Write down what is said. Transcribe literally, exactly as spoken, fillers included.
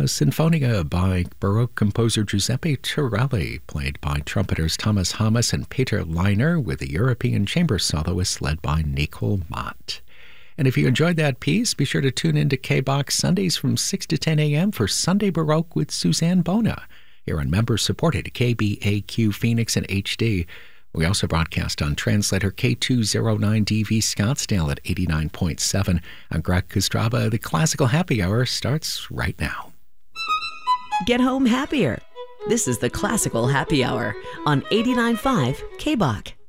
A Sinfonia by Baroque composer Giuseppe Torelli, played by trumpeters Thomas Hammes and Peter Leiner, with the European chamber soloists led by Nicole Mott. And if you enjoyed that piece, be sure to tune in to K-Box Sundays from six to ten a.m. for Sunday Baroque with Suzanne Bona, here on member-supported K B A Q Phoenix and H D. We also broadcast on translator K two oh nine D V Scottsdale at eighty-nine point seven. I'm Greg Kostraba. The Classical Happy Hour starts right now. Get home happier. This is the Classical Happy Hour on eighty-nine point five K B A Q.